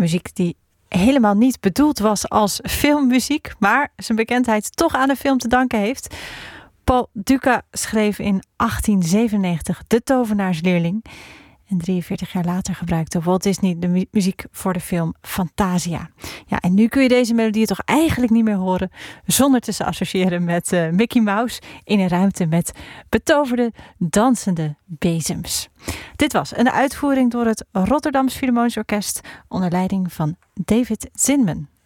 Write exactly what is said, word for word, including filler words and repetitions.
muziek die helemaal niet bedoeld was als filmmuziek, maar zijn bekendheid toch aan de film te danken heeft. Paul Duka schreef in achttien zevenennegentig De Tovenaarsleerling. En drieënveertig jaar later gebruikte Walt Disney de mu- muziek voor de film Fantasia. Ja, en nu kun je deze melodie toch eigenlijk niet meer horen zonder te ze associëren met uh, Mickey Mouse in een ruimte met betoverde, dansende bezems. Dit was een uitvoering door het Rotterdams Philharmonisch Orkest onder leiding van David Zinman.